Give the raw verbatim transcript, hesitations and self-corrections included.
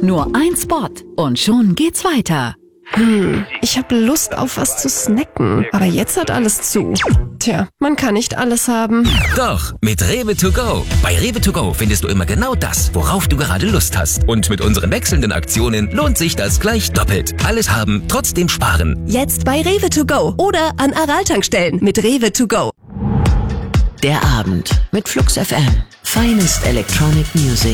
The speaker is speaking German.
Nur ein Spot und schon geht's weiter. Hm, ich habe Lust auf was zu snacken, aber jetzt hat alles zu. Tja, man kann nicht alles haben. Doch, mit Rewe to go. Bei Rewe to go findest du immer genau das, worauf du gerade Lust hast. Und mit unseren wechselnden Aktionen lohnt sich das gleich doppelt. Alles haben, trotzdem sparen. Jetzt bei Rewe to go oder an Aral-Tankstellen mit Rewe to go. Der Abend mit Flux F M. Finest Electronic Music.